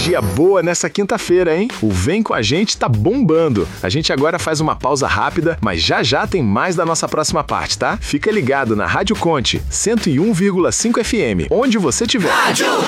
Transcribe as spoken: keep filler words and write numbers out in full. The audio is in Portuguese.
energia boa nessa quinta-feira, hein? O Vem Com a Gente tá bombando. A gente agora faz uma pausa rápida, mas já já tem mais da nossa próxima parte, tá? Fica ligado na Rádio Conte, cento e um vírgula cinco F M, onde você estiver.